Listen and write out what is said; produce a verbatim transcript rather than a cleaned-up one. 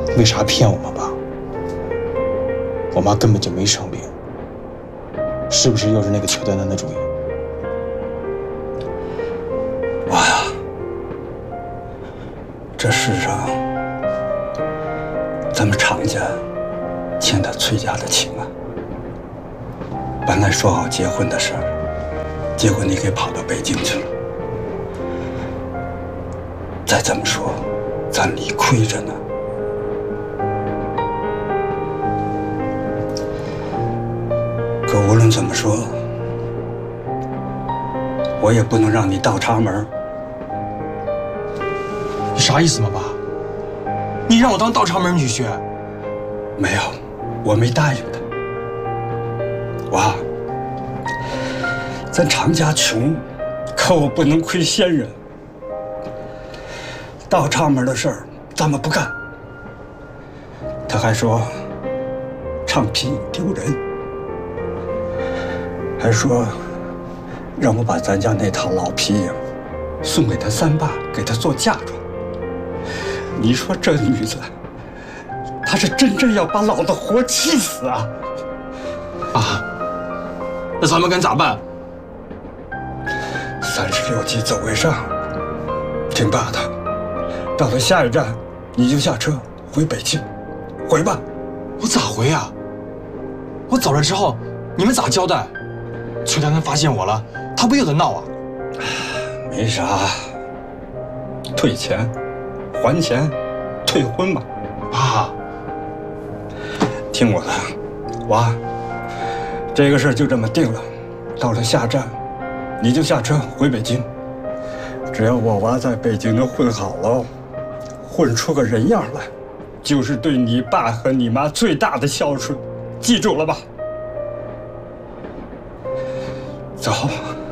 为啥骗我们爸？我妈根本就没生病，是不是又是那个邱丹丹的主意？ 娃呀，这世上，咱们常家欠他崔家的情啊。本来说好结婚的事儿，结果你给跑到北京去了。再这么说，咱理亏着呢。可无论怎么说，我也不能让你倒插门。 你啥意思嘛，爸？你让我当倒插门女婿？ 没有，我没答应他。娃，咱常家穷，可我不能亏先人。倒插门的事儿咱们不干。他还说唱皮丢人，还说让我把咱家那套老皮影送给他三爸，给他做嫁妆。你说这女子，她是真正要把老子活气死啊！ 啊，那咱们该咋办？ 三十六计走为上，听爸的。到了下一站，你就下车回北京，回吧。 我咋回啊？我走了之后，你们咋交代？崔丹丹发现我了，他不又得闹啊？ 没啥，退钱、还钱、退婚嘛。 爸， 听我的，娃，这个事儿就这么定了。到了下站，你就下车回北京。只要我娃在北京能混好了，混出个人样来，就是对你爸和你妈最大的孝顺，记住了吧？走。